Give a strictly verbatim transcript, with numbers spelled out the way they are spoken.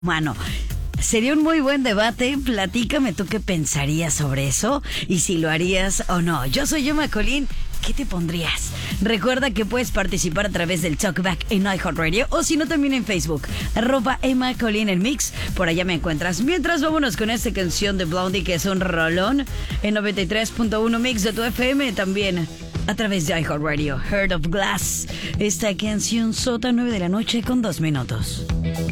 humano. Sería un muy buen debate. Platícame tú qué pensarías sobre eso y si lo harías o no. Yo soy Emma Colín. ¿Qué te pondrías? Recuerda que puedes participar a través del Talkback en iHeartRadio o si no también en Facebook, arroba Emma Colín el Mix. Por allá me encuentras. Mientras vámonos con esta canción de Blondie que es un rolón en noventa y tres punto uno Mix de tu F M también a través de iHeartRadio. Heart of Glass. Esta canción sota nueve de la noche con dos minutos.